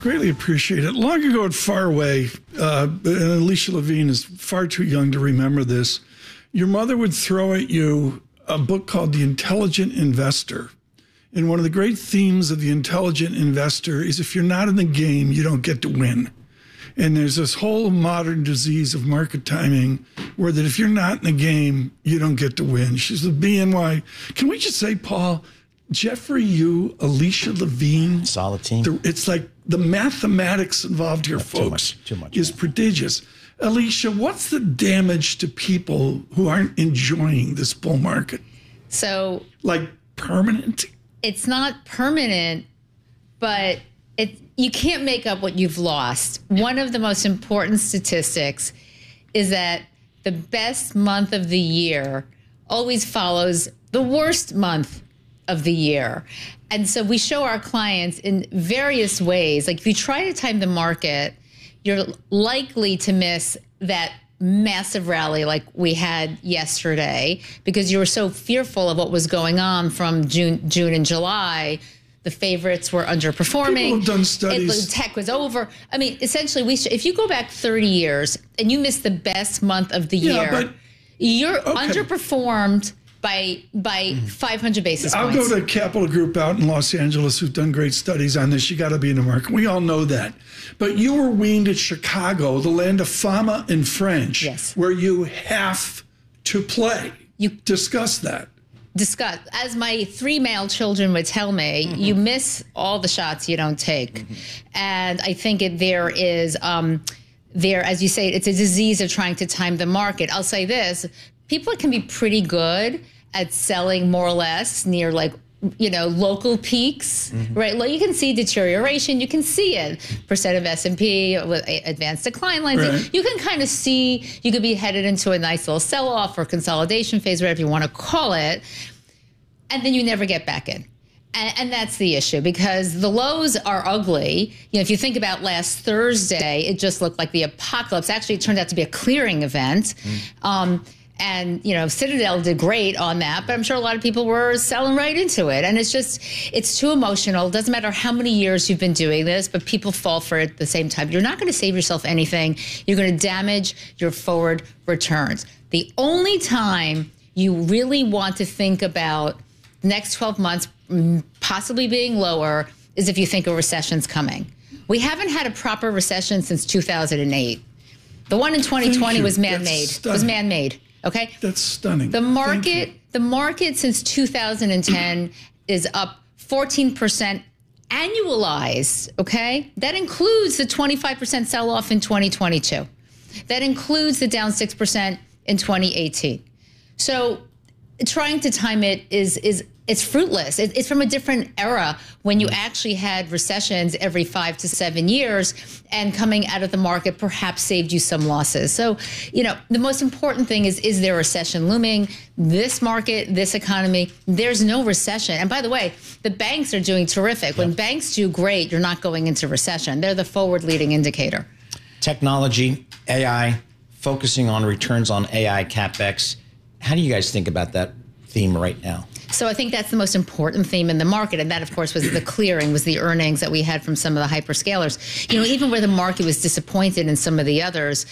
Greatly appreciate it. Long ago and far away, and Alicia Levine is far too young to remember this, your mother would throw at you a book called The Intelligent Investor. And one of the great themes of The Intelligent Investor is if you're not in the game, you don't get to win. And there's this whole modern disease of market timing where that if you're not in the game, you don't get to win. She's the BNY. Can we just say, Paul, Jeffrey, you, Alicia Levine. Solid team. It's like the mathematics involved here, folks, too much, is prodigious. Alicia, what's the damage to people who aren't enjoying this bull market? So, like permanent? It's not permanent, but you can't make up what you've lost. One of the most important statistics is that the best month of the year always follows the worst month of the year. And so we show our clients in various ways, like if you try to time the market, you're likely to miss that massive rally like we had yesterday because you were so fearful of what was going on from June and July. The favorites were underperforming. People have done studies. Tech was over. I mean, essentially, if you go back 30 years and you miss the best month of the year, you're underperformed by 500 basis points. I'll go to Capital Group out in Los Angeles who've done great studies on this. You got to be in the market. We all know that. But you were weaned at Chicago, the land of fama and French, where you have to play. Discuss that. As my 3 male children would tell me, you miss all the shots you don't take. And I think there is, as you say, it's a disease of trying to time the market. I'll say this. People can be pretty good at selling more or less near local peaks, right? Well, you can see deterioration. You can see it. Percent of S&P with advanced decline lines. Right. You can kind of see you could be headed into a nice little sell-off or consolidation phase, whatever you want to call it. And then you never get back in. And that's the issue because the lows are ugly. You know, if you think about last Thursday, it just looked like the apocalypse. Actually, it turned out to be a clearing event. And, Citadel did great on that, but I'm sure a lot of people were selling right into it. And it's too emotional. It doesn't matter how many years you've been doing this, but people fall for it at the same time. You're not going to save yourself anything. You're going to damage your forward returns. The only time you really want to think about the next 12 months possibly being lower is if you think a recession's coming. We haven't had a proper recession since 2008. The one in 2020 was man-made. Okay, that's stunning. The market since 2010 is up 14% annualized. Okay, that includes the 25% sell-off in 2022. That includes the down 6% in 2018. So, trying to time it it's fruitless. It's from a different era when you actually had recessions every 5 to 7 years, and coming out of the market perhaps saved you some losses. So, the most important thing is there a recession looming? This market, this economy, there's no recession. And by the way, the banks are doing terrific. When banks do great, you're not going into recession. They're the forward-leading indicator. Technology, AI, focusing on returns on AI CapEx. How do you guys think about that theme right now? So I think that's the most important theme in the market. And that, of course, was the clearing, was the earnings that we had from some of the hyperscalers. Even where the market was disappointed in some of the others,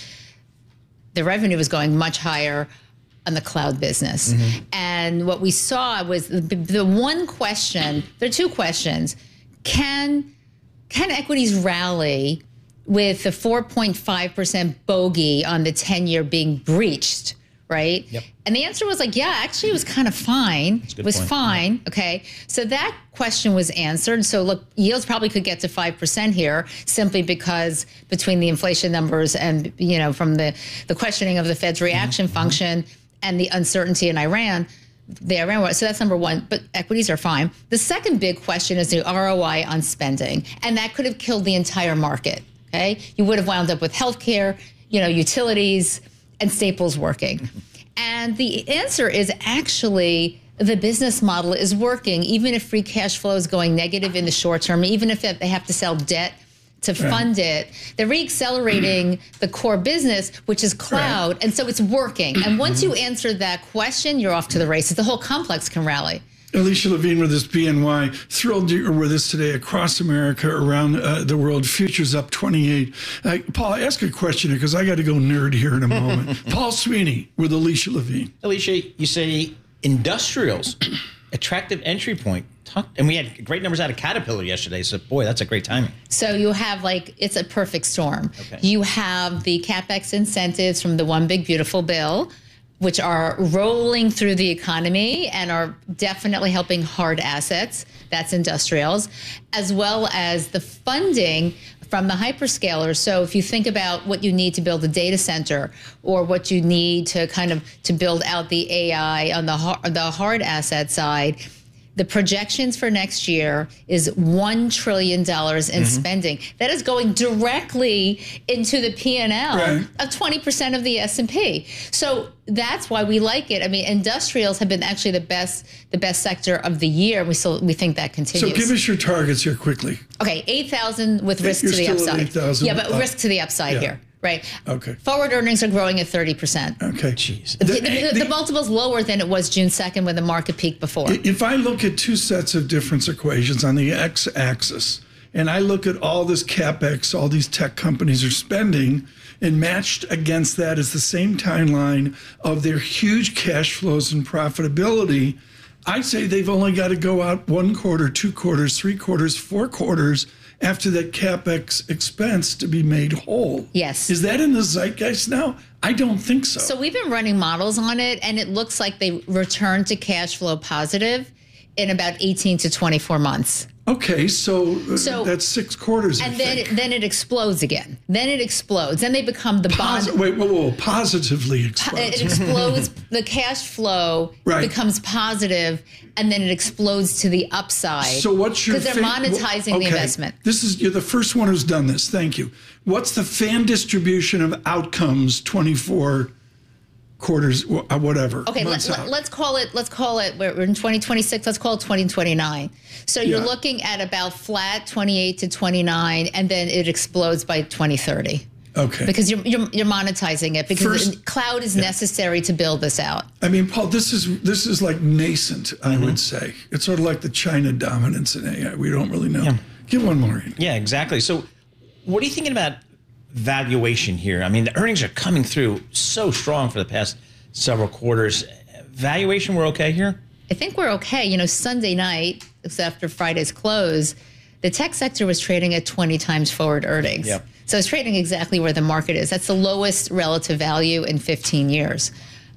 the revenue was going much higher on the cloud business. And what we saw was the one question, there are two questions. Can equities rally with the 4.5% bogey on the 10-year being breached? Right? Yep. And the answer was actually it was kind of fine. It was fine. Yeah. Okay. So that question was answered. So look, yields probably could get to 5% here simply because between the inflation numbers and, from the questioning of the Fed's reaction function and the uncertainty in Iran, so that's number one, but equities are fine. The second big question is the ROI on spending. And that could have killed the entire market. Okay. You would have wound up with healthcare, utilities, and staples working. And the answer is actually the business model is working, even if free cash flow is going negative in the short term, even if they have to sell debt to fund it. They're reaccelerating the core business, which is cloud, and so it's working. And once you answer that question, you're off to the races. The whole complex can rally. Alicia Levine with this BNY. Thrilled you're with us today across America, around the world. Futures up 28. Paul, ask a question because I got to go nerd here in a moment. Paul Sweeney with Alicia Levine. Alicia, you say industrials, attractive entry point. And we had great numbers out of Caterpillar yesterday. So, boy, that's a great timing. So you have it's a perfect storm. Okay. You have the CapEx incentives from the One Big Beautiful Bill, which are rolling through the economy and are definitely helping hard assets. That's industrials, as well as the funding from the hyperscalers. So if you think about what you need to build a data center or what you need to to build out the AI on the hard asset side, the projections for next year is $1 trillion in spending. That is going directly into the P&L of 20% of the S&P. So that's why we like it. I mean, industrials have been actually the best sector of the year. We think that continues. So give us your targets here quickly. Okay, 8,000 with risk to the still upside. At 8,000. Yeah, but risk to the upside here. Right. Okay. Forward earnings are growing at 30%. Okay. Jeez. The multiple's lower than it was June 2nd when the market peaked before. If I look at two sets of difference equations on the x-axis, and I look at all this CapEx, all these tech companies are spending, and matched against that is the same timeline of their huge cash flows and profitability, I'd say they've only got to go out 1 quarter, 2 quarters, 3 quarters, 4 quarters after that CapEx expense to be made whole. Yes. Is that in the zeitgeist now? I don't think so. So we've been running models on it, and it looks like they return to cash flow positive in about 18 to 24 months. Okay, so that's 6 quarters. And then it explodes again. Then it explodes. Then they become the bond. Wait, whoa, positively explodes. It explodes. The cash flow becomes positive, and then it explodes to the upside. So what's your? Because they're monetizing the investment. You're the first one who's done this. Thank you. What's the fan distribution of outcomes? 24 quarters, whatever. Okay, let's call it. We're in 2026. Let's call it 2029. So you're looking at about flat 28 to 29, and then it explodes by 2030. Okay. Because you're monetizing it because cloud is necessary to build this out. I mean, Paul, this is like nascent. I would say it's sort of like the China dominance in AI. We don't really know. Yeah. Give one more. Yeah, exactly. So, what are you thinking about valuation here? I mean, the earnings are coming through so strong for the past several quarters. Valuation, we're okay here? I think we're okay. You know, Sunday night, after Friday's close, the tech sector was trading at 20 times forward earnings. Yep. So it's trading exactly where the market is. That's the lowest relative value in 15 years.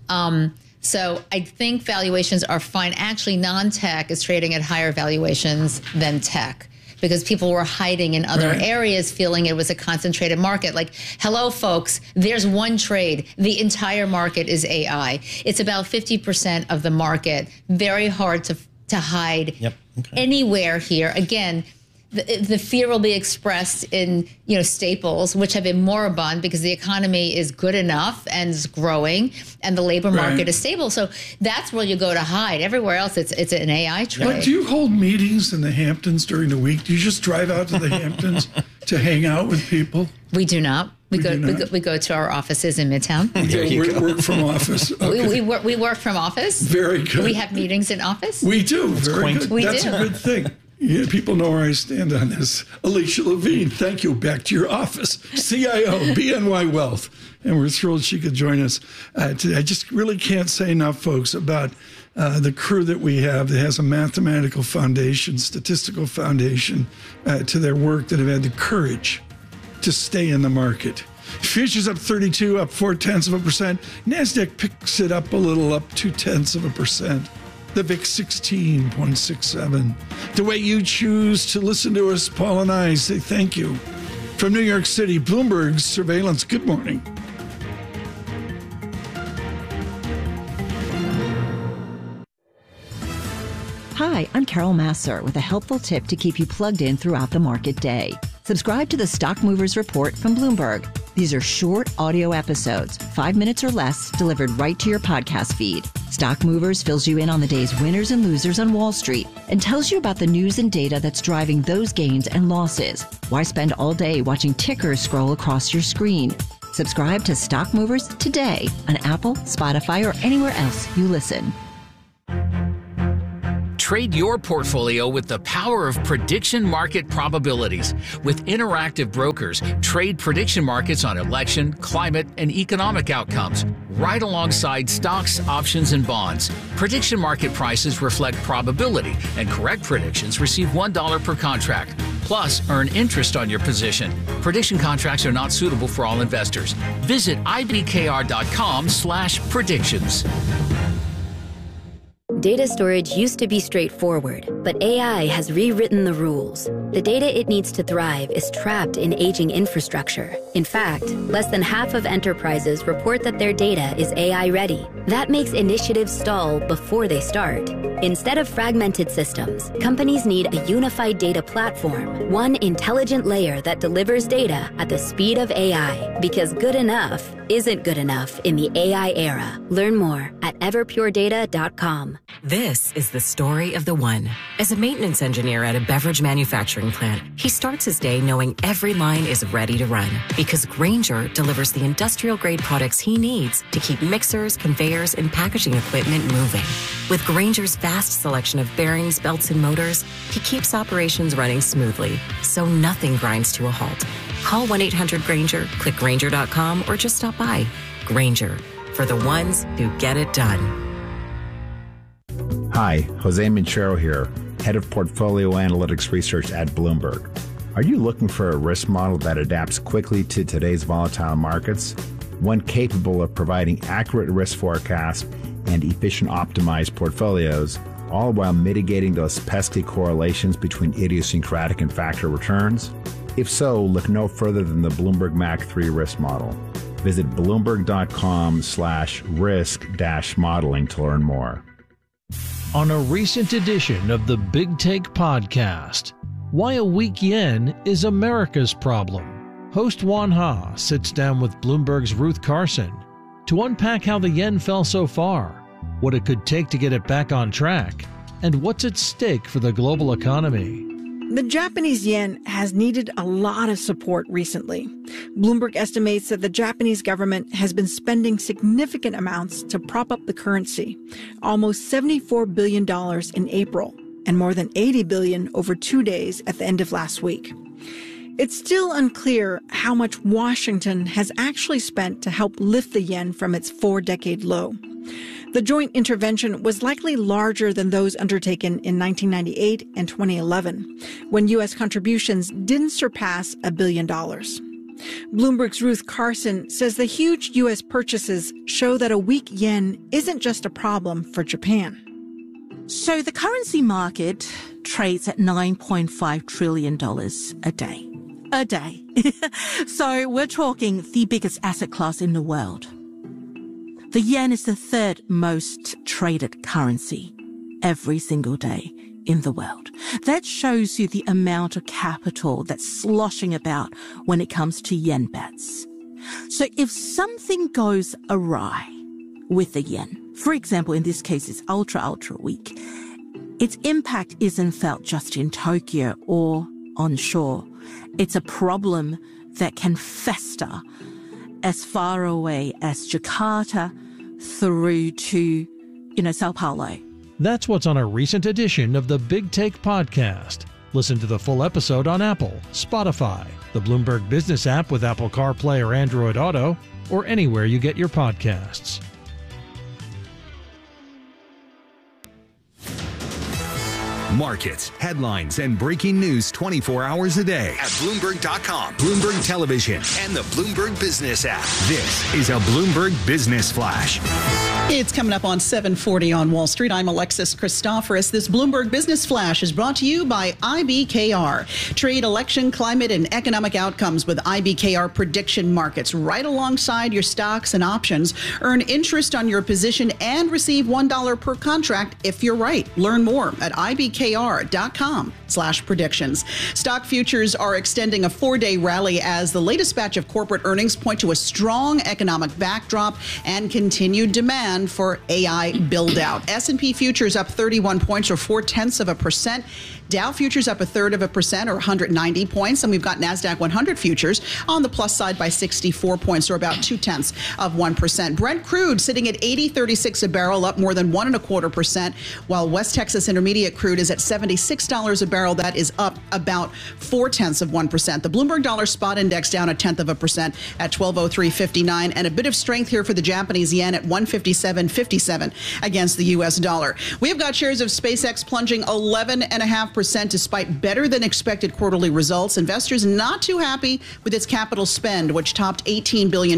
So I think valuations are fine. Actually, non-tech is trading at higher valuations than tech, because people were hiding in other areas, feeling it was a concentrated market. Like, hello, folks, there's one trade. The entire market is AI. It's about 50% of the market. Very hard to hide anywhere here. Again, the fear will be expressed in staples, which have been moribund because the economy is good enough and is growing, and the labor market is stable. So that's where you go to hide. Everywhere else, it's an AI trade. But do you hold meetings in the Hamptons during the week? Do you just drive out to the Hamptons to hang out with people? We do not. We go to our offices in Midtown. Work from office. Okay. We work from office. Very good. We have meetings in office. We do. Very good. That's a good thing. Yeah, people know where I stand on this. Alicia Levine, thank you. Back to your office. CIO, BNY Wealth. And we're thrilled she could join us today. I just really can't say enough, folks, about the crew that we have that has a mathematical foundation, statistical foundation to their work, that have had the courage to stay in the market. Futures up 32, up 0.4%. NASDAQ picks it up a little, up 0.2%. The VIX 16.67. The way you choose to listen to us, Paul and I say thank you. From New York City, Bloomberg's Surveillance. Good morning. Hi, I'm Carol Massar with a helpful tip to keep you plugged in throughout the market day. Subscribe to the Stock Movers Report from Bloomberg. These are short audio episodes, 5 minutes or less, delivered right to your podcast feed. Stock Movers fills you in on the day's winners and losers on Wall Street and tells you about the news and data that's driving those gains and losses. Why spend all day watching tickers scroll across your screen? Subscribe to Stock Movers today on Apple, Spotify, or anywhere else you listen. Trade your portfolio with the power of prediction market probabilities. With Interactive Brokers, trade prediction markets on election, climate, and economic outcomes, right alongside stocks, options, and bonds. Prediction market prices reflect probability, and correct predictions receive $1 per contract. Plus, earn interest on your position. Prediction contracts are not suitable for all investors. Visit ibkr.com/predictions. Data storage used to be straightforward, but AI has rewritten the rules. The data it needs to thrive is trapped in aging infrastructure. In fact, less than half of enterprises report that their data is AI ready. That makes initiatives stall before they start. Instead of fragmented systems, companies need a unified data platform, one intelligent layer that delivers data at the speed of AI. Because good enough isn't good enough in the AI era. Learn more at everpuredata.com. This is the story of the one. As a maintenance engineer at a beverage manufacturing plant, he starts his day knowing every line is ready to run because Grainger delivers the industrial-grade products he needs to keep mixers, conveyors, and packaging equipment moving. With Grainger's vast selection of bearings, belts, and motors, he keeps operations running smoothly, so nothing grinds to a halt. Call 1-800-GRAINGER, click Grainger.com, or just stop by. Grainger, for the ones who get it done. Hi, Jose Minchero here, Head of Portfolio Analytics Research at Bloomberg. Are you looking for a risk model that adapts quickly to today's volatile markets? One capable of providing accurate risk forecasts and efficient optimized portfolios, all while mitigating those pesky correlations between idiosyncratic and factor returns? If so, look no further than the Bloomberg MAC3 risk model. Visit bloomberg.com/risk-modeling to learn more. On a recent edition of the Big Take podcast, why a weak yen is America's problem. Host Juan Ha sits down with Bloomberg's Ruth Carson to unpack how the yen fell so far, what it could take to get it back on track, and what's at stake for the global economy. The Japanese yen has needed a lot of support recently. Bloomberg estimates that the Japanese government has been spending significant amounts to prop up the currency, almost $74 billion in April, and more than $80 billion over 2 days at the end of last week. It's still unclear how much Washington has actually spent to help lift the yen from its 4-decade low. The joint intervention was likely larger than those undertaken in 1998 and 2011, when U.S. contributions didn't surpass $1 billion. Bloomberg's Ruth Carson says the huge U.S. purchases show that a weak yen isn't just a problem for Japan. So the currency market trades at $9.5 trillion a day. A day. So we're talking the biggest asset class in the world. The yen is the third most traded currency every single day in the world. That shows you the amount of capital that's sloshing about when it comes to yen bets. So if something goes awry with the yen, for example, in this case, it's ultra weak, its impact isn't felt just in Tokyo or onshore. It's a problem that can fester as far away as Jakarta through to, Sao Paulo. That's what's on a recent edition of the Big Take podcast. Listen to the full episode on Apple, Spotify, the Bloomberg Business app with Apple CarPlay or Android Auto, or anywhere you get your podcasts. Markets, headlines, and breaking news 24 hours a day at Bloomberg.com, Bloomberg Television, and the Bloomberg Business app. This is a Bloomberg Business Flash. It's coming up on 7:40 on Wall Street. I'm Alexis Christoforous. This Bloomberg Business Flash is brought to you by IBKR. Trade, election, climate, and economic outcomes with IBKR prediction markets right alongside your stocks and options. Earn interest on your position and receive $1 per contract if you're right. Learn more at IBKR.com. bloomberg.com/predictions. Stock futures are extending a 4-day rally as the latest batch of corporate earnings point to a strong economic backdrop and continued demand for AI build-out. S&P futures up 31 points or 0.4%. Dow futures up 0.33% or 190 points. And we've got NASDAQ 100 futures on the plus side by 64 points or about 0.2%. Brent crude sitting at $80.36 a barrel, up more than 1.25%, while West Texas Intermediate crude is at $76 a barrel. That is up about 0.4%. The Bloomberg Dollar Spot Index down 0.1% at 1203.59, and a bit of strength here for the Japanese yen at 157.57 against the U.S. dollar. We have got shares of SpaceX plunging 11.5% despite better than expected quarterly results. Investors not too happy with its capital spend, which topped $18 billion.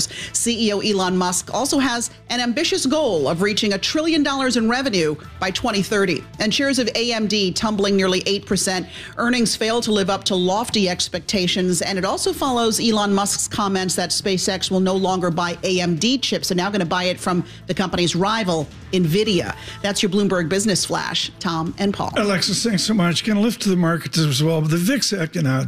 CEO Elon Musk also has an ambitious goal of reaching $1 trillion in revenue by 2030. And shares of AMD tumbling nearly 8%. Earnings fail to live up to lofty expectations. And it also follows Elon Musk's comments that SpaceX will no longer buy AMD chips and now going to buy it from the company's rival, NVIDIA. That's your Bloomberg Business Flash. Tom and Paul. Alexis, thanks so much. Going to lift to the markets as well. But the VIX acting odd,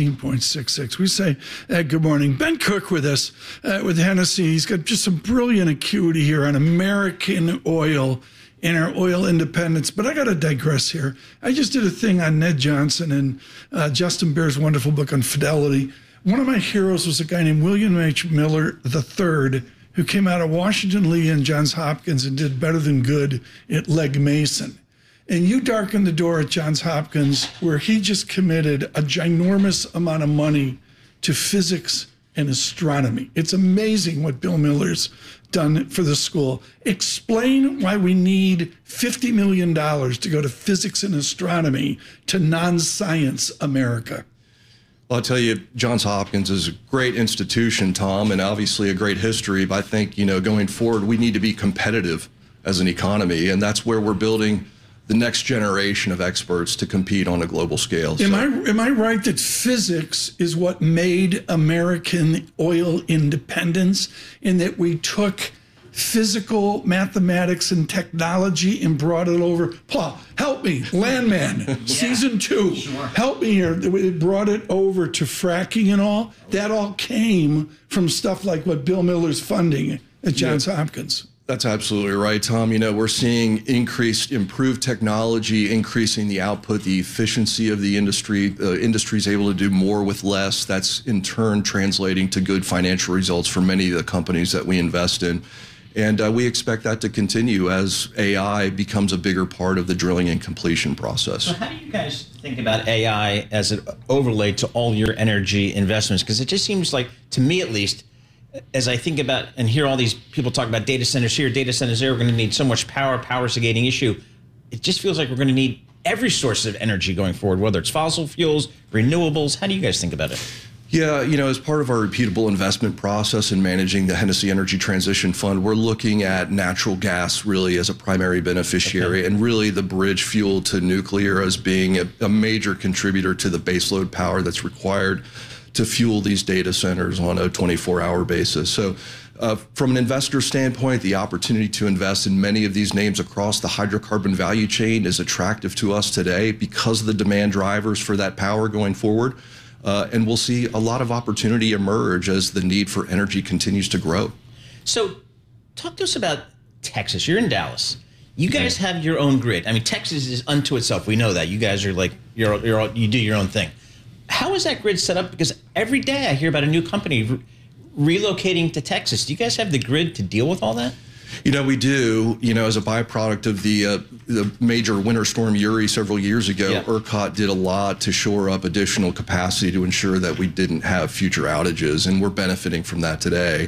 16.66. We say good morning. Ben Cook with us with Hennessy. He's got just some brilliant acuity here on American oil and our oil independence. But I got to digress here. I just did a thing on Ned Johnson and Justin Baer's wonderful book on Fidelity. One of my heroes was a guy named William H. Miller III, who came out of Washington Lee and Johns Hopkins and did better than good at Legg Mason. And you darkened the door at Johns Hopkins, where he just committed a ginormous amount of money to physics and astronomy. It's amazing what Bill Miller's done for the school. Explain why we need $50 million to go to physics and astronomy to non-science America. Well, I'll tell you, Johns Hopkins is a great institution, Tom, and obviously a great history. But I think, going forward, we need to be competitive as an economy, and that's where we're building the next generation of experts to compete on a global scale. Am I right that physics is what made American oil independence, in that we took physical mathematics and technology and brought it over? Paul, help me, Landman, season 2. Sure. Help me here. It brought it over to fracking and all. That all came from stuff like what Bill Miller's funding at Johns Hopkins. That's absolutely right, Tom. We're seeing improved technology, increasing the output, the efficiency of the industry. The industry is able to do more with less. That's in turn translating to good financial results for many of the companies that we invest in. And we expect that to continue as AI becomes a bigger part of the drilling and completion process. So how do you guys think about AI as it overlaid to all your energy investments? Because it just seems like, to me at least, as I think about and hear all these people talk about data centers here, data centers there, we're going to need so much power. Power is a gating issue. It just feels like we're going to need every source of energy going forward, whether it's fossil fuels, renewables. How do you guys think about it? Yeah, as part of our repeatable investment process in managing the Hennessy Energy Transition Fund, we're looking at natural gas really as a primary beneficiary, and really the bridge fuel to nuclear as being a major contributor to the baseload power that's required to fuel these data centers on a 24-hour basis. So from an investor standpoint, the opportunity to invest in many of these names across the hydrocarbon value chain is attractive to us today because of the demand drivers for that power going forward. And we'll see a lot of opportunity emerge as the need for energy continues to grow. So talk to us about Texas. You're in Dallas. You guys have your own grid. I mean, Texas is unto itself. We know that. You guys are like, you do your own thing. How is that grid set up? Because every day I hear about a new company relocating to Texas. Do you guys have the grid to deal with all that? We do. As a byproduct of the major winter storm Uri several years ago, ERCOT did a lot to shore up additional capacity to ensure that we didn't have future outages, and we're benefiting from that today.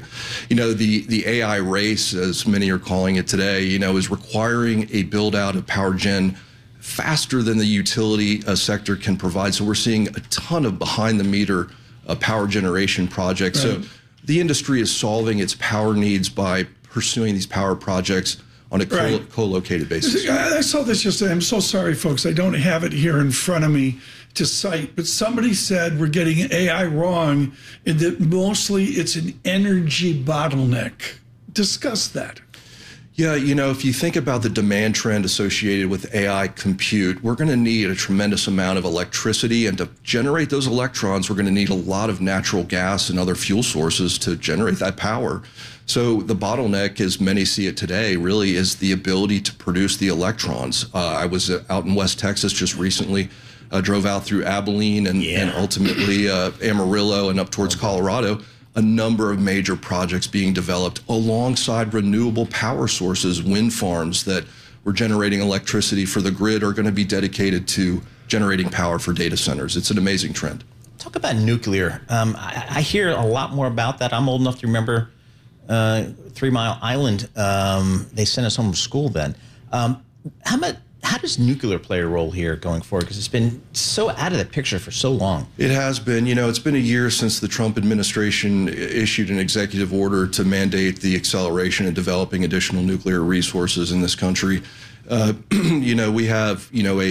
The AI race, as many are calling it today, is requiring a build out of power gen faster than the utility sector can provide. So we're seeing a ton of behind the meter power generation projects. Right. So the industry is solving its power needs by pursuing these power projects on a co-located basis. I saw this yesterday. I'm so sorry, folks. I don't have it here in front of me to cite, but somebody said we're getting AI wrong and that mostly it's an energy bottleneck. Discuss that. Yeah, if you think about the demand trend associated with AI compute, we're going to need a tremendous amount of electricity. And to generate those electrons, we're going to need a lot of natural gas and other fuel sources to generate that power. So the bottleneck, as many see it today, really is the ability to produce the electrons. I was out in West Texas just recently, drove out through Abilene and ultimately Amarillo and up towards Colorado. A number of major projects being developed alongside renewable power sources, wind farms that were generating electricity for the grid are going to be dedicated to generating power for data centers. It's an amazing trend. Talk about nuclear. I hear a lot more about that. I'm old enough to remember 3 Mile Island. They sent us home from school then. How does nuclear play a role here going forward? Because it's been so out of the picture for so long. It has been. It's been a year since the Trump administration issued an executive order to mandate the acceleration of developing additional nuclear resources in this country. We have,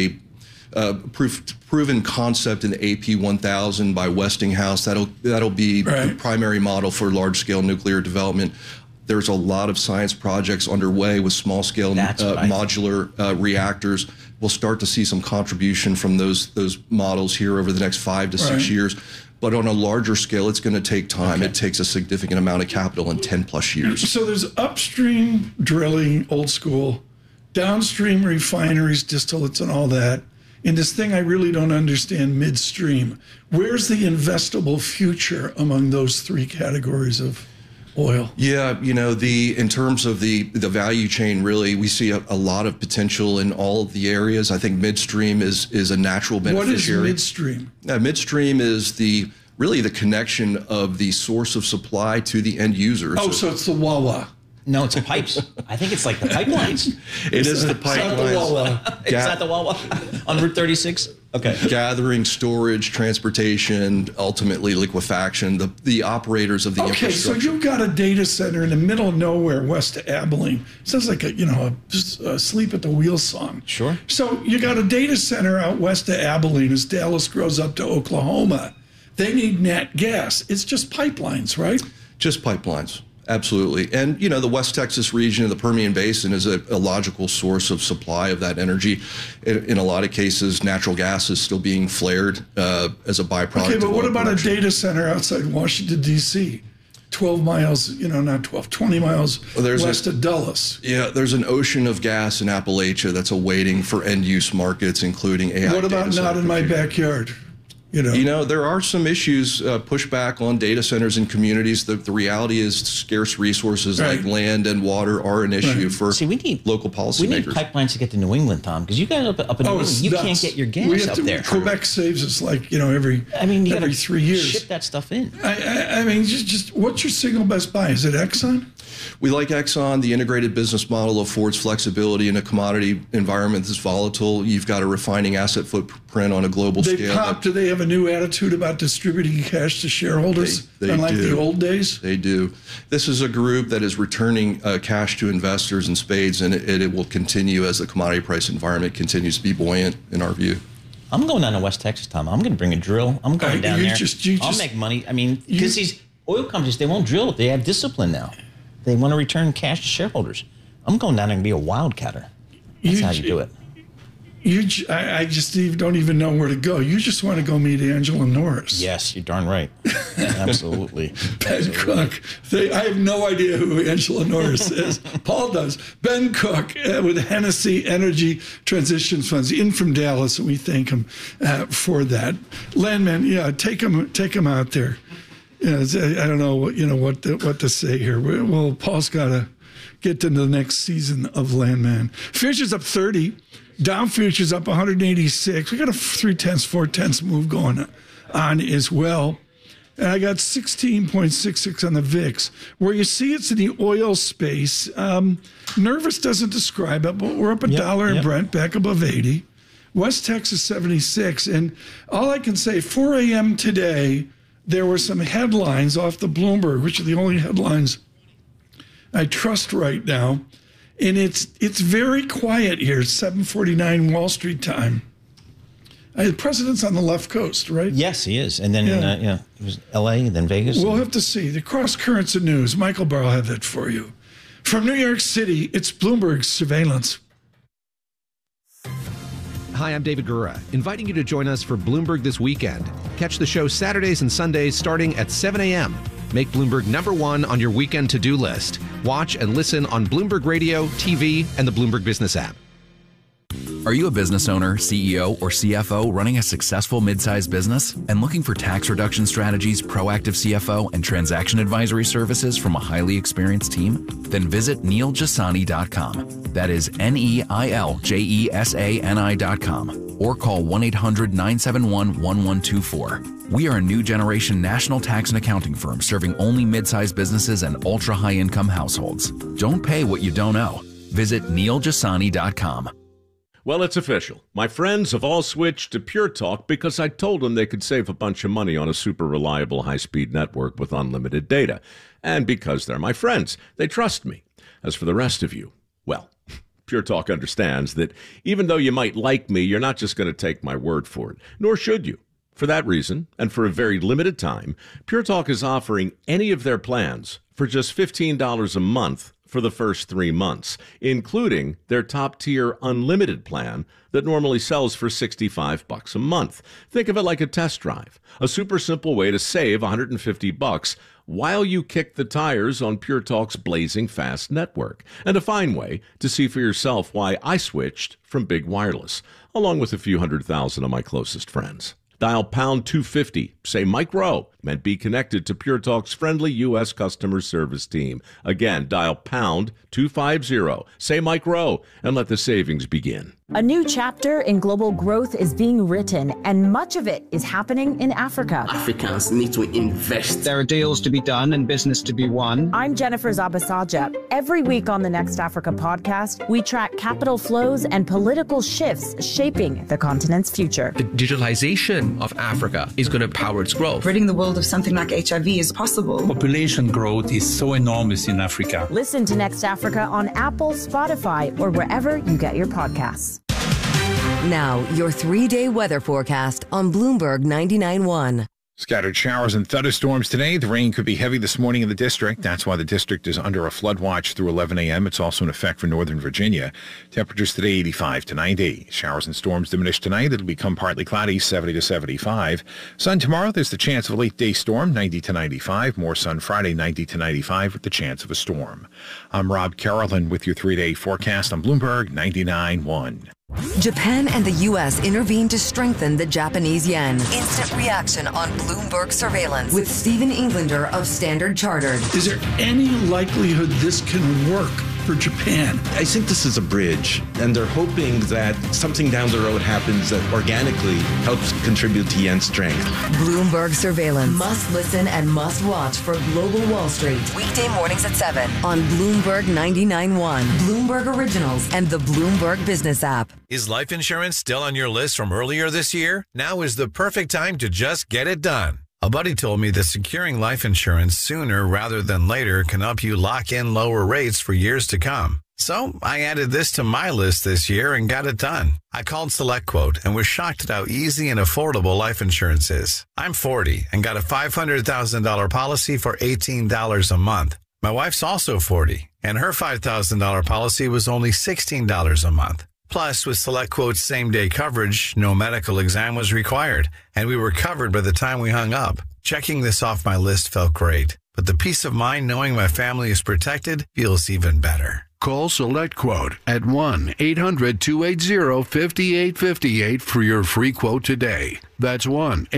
a proven concept in the AP1000 by Westinghouse. That'll be the primary model for large-scale nuclear development. There's a lot of science projects underway with small-scale modular reactors. We'll start to see some contribution from those models here over the next 5 to 6 years. But on a larger scale, it's going to take time. It takes a significant amount of capital in 10+ years. So there's upstream drilling, old school, downstream refineries, distillates, and all that. And this thing I really don't understand, midstream. Where's the investable future among those three categories of oil? Yeah, in terms of the value chain, really, we see a lot of potential in all of the areas. I think midstream is a natural beneficiary. What is midstream? Midstream is really the connection of the source of supply to the end user. Oh, so it's the Wawa. No, it's the pipes. I think it's like the pipelines. It is the pipelines. It's not the Wawa on Route 36? Okay. Gathering, storage, transportation, ultimately liquefaction, the operators of the infrastructure. Okay, so you've got a data center in the middle of nowhere, west of Abilene. Sounds like a sleep at the wheel song. Sure. So you got a data center out west of Abilene as Dallas grows up to Oklahoma. They need nat gas. It's just pipelines, right? Just pipelines. Absolutely. And, the West Texas region of the Permian Basin is a logical source of supply of that energy. In a lot of cases, natural gas is still being flared as a byproduct. Okay, but what about a data center outside Washington, D.C.? 12 miles, 20 miles west of Dulles. Yeah, there's an ocean of gas in Appalachia that's awaiting for end-use markets, including AI. What about not in my backyard? There are some issues, pushback on data centers and communities. The reality is scarce resources like land and water are an issue for local policymakers. We need pipelines to get to New England, Tom, because you guys up in New England, you can't get your gas up there. Quebec saves us every 3 years. Ship that stuff in. I mean, just what's your single best buy? Is it Exxon? We like Exxon. The integrated business model affords flexibility in a commodity environment that's volatile. You've got a refining asset footprint on a global scale. Do they have a new attitude about distributing cash to shareholders, unlike the old days? They do. This is a group that is returning cash to investors in spades, and it will continue as the commodity price environment continues to be buoyant, in our view. I'm going down to West Texas, Tom. I'm going to bring a drill. I'm going down there. I'll make money. I mean, because these oil companies, they won't drill. They have discipline now. They want to return cash to shareholders. I'm going down there and be a wildcatter. That's how you do it. I just don't even know where to go. You just want to go meet Angela Norris. Yes, you're darn right. Absolutely. Ben Cook. I have no idea who Angela Norris is. Paul does. Ben Cook with Hennessy Energy Transition Funds, in from Dallas, and we thank him for that. Landman, take him out there. I don't know what to say here. Well, Paul's got to get to the next season of Landman. Futures up 30. Dow futures up 186. We got a 3/10, 4/10 move going on as well. And I got 16.66 on the VIX. Where you see it's in the oil space. Nervous doesn't describe it, but we're up $1 in Brent, back above 80. West Texas 76. And all I can say, 4 a.m. today, there were some headlines off the Bloomberg, which are the only headlines I trust right now. And it's very quiet here. It's 7:49 Wall Street time. The president's on the left coast, right? Yes, he is. And then it was L.A. and then Vegas. We'll have to see. The cross currents of news. Michael Barr will have that for you. From New York City, it's Bloomberg Surveillance. Hi, I'm David Gura, inviting you to join us for Bloomberg This Weekend. Catch the show Saturdays and Sundays starting at 7 a.m. Make Bloomberg #1 on your weekend to-do list. Watch and listen on Bloomberg Radio, TV, and the Bloomberg Business app. Are you a business owner, CEO, or CFO running a successful mid-sized business and looking for tax reduction strategies, proactive CFO, and transaction advisory services from a highly experienced team? Then visit NeilJasani.com. That is NeilJesani.com. Or call 1-800-971-1124. We are a new generation national tax and accounting firm serving only mid-sized businesses and ultra-high-income households. Don't pay what you don't owe. Visit NeilJasani.com. Well, it's official. My friends have all switched to Pure Talk because I told them they could save a bunch of money on a super reliable high-speed network with unlimited data. And because they're my friends, they trust me. As for the rest of you, well, Pure Talk understands that even though you might like me, you're not just going to take my word for it, nor should you. For that reason, and for a very limited time, Pure Talk is offering any of their plans for just $15 a month for the first 3 months, including their top-tier unlimited plan that normally sells for $65 a month. Think of it like a test drive, a super simple way to save $150 while you kick the tires on Pure Talk's blazing fast network, and a fine way to see for yourself why I switched from Big Wireless, along with a few 100,000 of my closest friends. Dial pound 250, say Mike Rowe, and be connected to Pure Talk's friendly U.S. customer service team. Again, dial pound 250, say Mike Rowe, and let the savings begin. A new chapter in global growth is being written, and much of it is happening in Africa. Africans need to invest. There are deals to be done and business to be won. I'm Jennifer Zabasaja. Every week on the Next Africa podcast, we track capital flows and political shifts shaping the continent's future. The digitalization of Africa is going to power its growth. Ridding the world of something like HIV is possible. Population growth is so enormous in Africa. Listen to Next Africa on Apple, Spotify, or wherever you get your podcasts. Now, your 3-day weather forecast on Bloomberg 99.1. Scattered showers and thunderstorms today. The rain could be heavy this morning in the district. That's why the district is under a flood watch through 11 a.m. It's also in effect for Northern Virginia. Temperatures today 85 to 90. Showers and storms diminish tonight. It'll become partly cloudy, 70 to 75. Sun tomorrow. There's the chance of a late day storm, 90 to 95. More sun Friday, 90 to 95 with the chance of a storm. I'm Rob Carolyn with your 3-day forecast on Bloomberg 99.1. Japan and the U.S. intervened to strengthen the Japanese yen. Instant reaction on Bloomberg Surveillance with Stephen Englander of Standard Chartered. Is there any likelihood this can work for Japan? I think this is a bridge, and they're hoping that something down the road happens that organically helps contribute to yen's strength. Bloomberg Surveillance. Must listen and must watch for Global Wall Street. Weekday mornings at 7 on Bloomberg 99.1, Bloomberg Originals, and the Bloomberg Business app. Is life insurance still on your list from earlier this year? Now is the perfect time to just get it done. A buddy told me that securing life insurance sooner rather than later can help you lock in lower rates for years to come. So I added this to my list this year and got it done. I called SelectQuote and was shocked at how easy and affordable life insurance is. I'm 40 and got a $500,000 policy for $18 a month. My wife's also 40 and her $5,000 policy was only $16 a month. Plus, with SelectQuote's same-day coverage, no medical exam was required, and we were covered by the time we hung up. Checking this off my list felt great, but the peace of mind knowing my family is protected feels even better. Call SelectQuote at 1-800-280-5858 for your free quote today. That's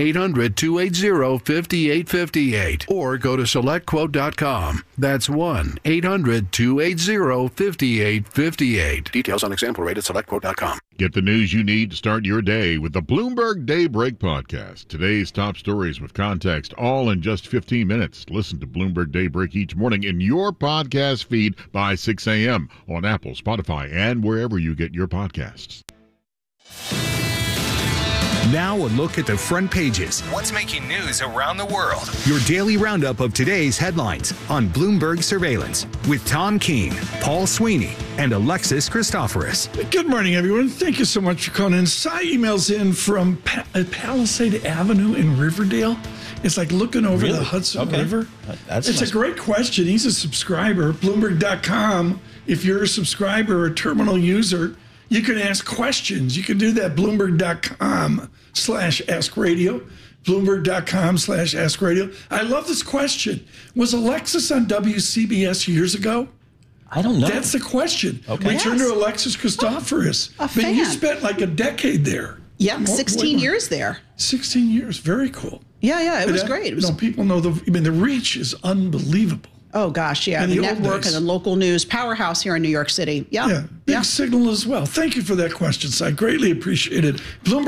1-800-280-5858. Or go to SelectQuote.com. That's 1-800-280-5858. Details on example rate at SelectQuote.com. Get the news you need to start your day with the Bloomberg Daybreak Podcast. Today's top stories with context, all in just 15 minutes. Listen to Bloomberg Daybreak each morning in your podcast feed by 6 a.m. on Apple, Spotify, and wherever you get your podcasts. Now a look at the front pages. What's making news around the world? Your daily roundup of today's headlines on Bloomberg Surveillance with Tom Keene, Paul Sweeney, and Alexis Christoforous. Good morning, everyone. Thank you so much for calling in. Cy emails in from Palisade Avenue in Riverdale. It's like looking over the Hudson River. It's a great question. He's a subscriber. Bloomberg.com. If you're a subscriber or a terminal user, you can ask questions. You can do that. Bloomberg.com/AskRadio. Bloomberg.com/AskRadio. I love this question. Was Alexis on WCBS years ago? I don't know. That's the question. Okay. We turn to Alexis Christoforous. A fan. You spent like a decade there. Yeah, 16 years there. 16 years. Very cool. Yeah, it was great. It was, people know the reach is unbelievable. Oh, gosh, yeah. In The the old network days. and the local news powerhouse here in New York City. Yeah, big signal as well. Thank you for that question, Si. Greatly appreciated.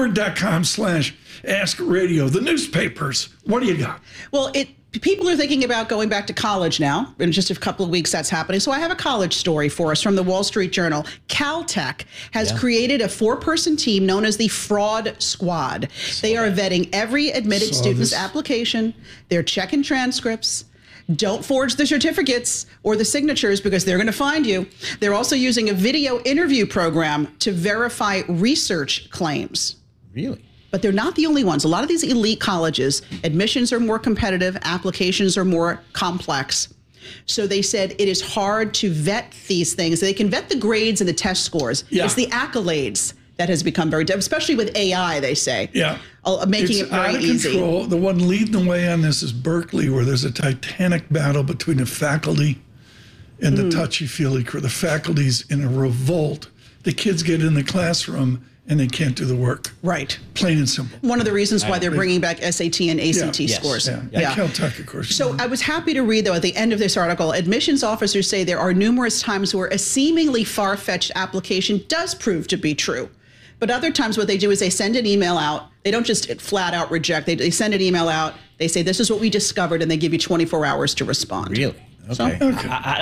Bloomberg.com/AskRadio. The newspapers. What do you got? Well, people are thinking about going back to college now. In just a couple of weeks, that's happening. So I have a college story for us from the Wall Street Journal. Caltech has created a 4-person team known as the Fraud Squad. They are vetting every admitted student's application. They're checking transcripts. Don't forge the certificates or the signatures because they're going to find you. They're also using a video interview program to verify research claims. Really? But they're not the only ones. A lot of these elite colleges, admissions are more competitive, applications are more complex. So they said it is hard to vet these things. They can vet the grades and the test scores. Yeah. It's the accolades that has become very difficult, especially with AI, they say. Yeah. Making It's it very out of easy. control. The one leading the way on this is Berkeley, where there's a titanic battle between the faculty and the touchy-feely crew. The faculty's in a revolt. The kids get in the classroom and they can't do the work. Right. Plain and simple. One of the reasons why they're bringing back SAT and ACT scores. Yeah. Caltech, of course. So I was happy to read, though, at the end of this article, admissions officers say there are numerous times where a seemingly far-fetched application does prove to be true. But other times what they do is they send an email out. They don't just flat out reject. They send an email out. They say, this is what we discovered, and they give you 24 hours to respond. Really? Okay. So,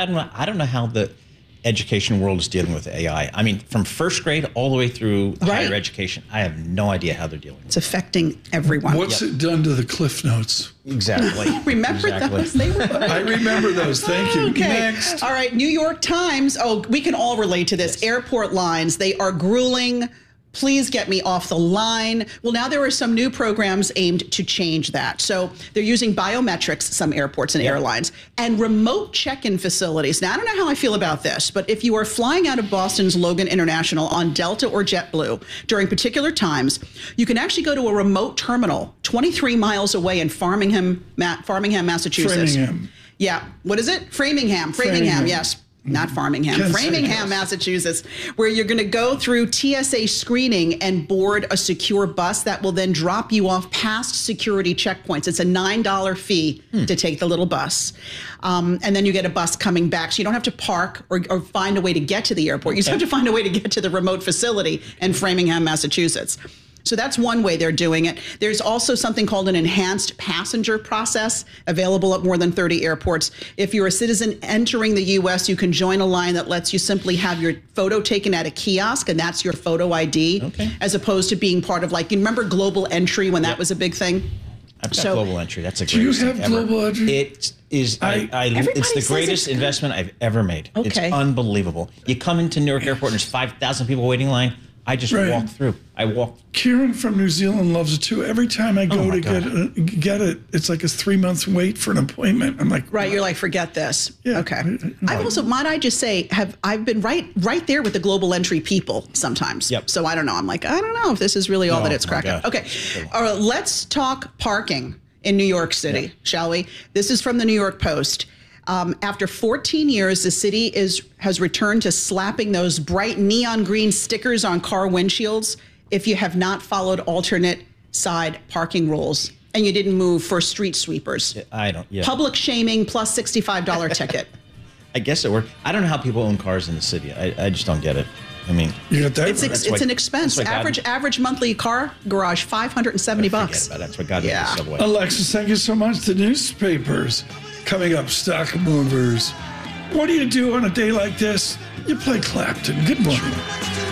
I don't know how the education world is dealing with AI. I mean, from first grade all the way through higher education, I have no idea how they're dealing with it. It's affecting everyone. What's it done to the Cliff Notes? Exactly. Remember those? They were great. I remember those. Thank you. Okay. Next. All right. New York Times. Oh, we can all relate to this. Airport lines. They are grueling. Please get me off the line. Well, now there are some new programs aimed to change that. So they're using biometrics, some airports and airlines, and remote check-in facilities. Now, I don't know how I feel about this, but if you are flying out of Boston's Logan International on Delta or JetBlue during particular times, you can actually go to a remote terminal 23 miles away in Framingham, Massachusetts. Framingham. Yeah. What is it? Framingham, yes. Not Framingham, Framingham, Massachusetts, where you're going to go through TSA screening and board a secure bus that will then drop you off past security checkpoints. It's a $9 fee to take the little bus. And then you get a bus coming back. So you don't have to park or find a way to get to the airport. You just have to find a way to get to the remote facility in Framingham, Massachusetts. So that's one way they're doing it. There's also something called an enhanced passenger process available at more than 30 airports. If you're a citizen entering the U.S., you can join a line that lets you simply have your photo taken at a kiosk, and that's your photo ID, as opposed to being part of, like, you remember Global Entry when that was a big thing? I've got Global Entry. That's a great Do you have Global Entry? It is. It's the greatest investment I've ever made. Okay. It's unbelievable. You come into Newark Airport and there's 5,000 people waiting in line. I just walk through. Kieran from New Zealand loves it too. Every time I go to get it, it's like a 3 months wait for an appointment. I'm like, right. You're like, forget this. Yeah. Okay. I've also, might I just say, I've been right there with the Global Entry people sometimes. Yep. So I don't know. I'm like, I don't know if this is really all that it's cracked up. Okay. All right. Let's talk parking in New York City, shall we? This is from the New York Post. After 14 years, the city has returned to slapping those bright neon green stickers on car windshields if you have not followed alternate side parking rules and you didn't move for street sweepers. Public shaming plus $65 ticket. I guess it worked. I don't know how people own cars in the city. I just don't get it. I mean, you got that? It's an expense. Average monthly car garage, $570. That's what got me the subway. Alexis, thank you so much. The newspapers. Coming up, stock movers. What do you do on a day like this? You play Clapton. Good morning.